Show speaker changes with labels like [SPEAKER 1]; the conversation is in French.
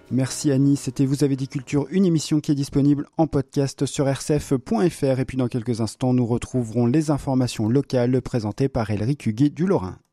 [SPEAKER 1] Merci Annie, c'était Vous avez dit culture, une émission qui est disponible en podcast sur rcf.fr. Et puis dans quelques instants, nous retrouverons les informations locales présentées par Elric Huguet du Lorrain.